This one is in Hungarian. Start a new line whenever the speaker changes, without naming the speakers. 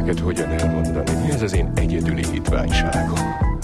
neked hogyan elmondani, mi ez az én egyedüli hitványságom.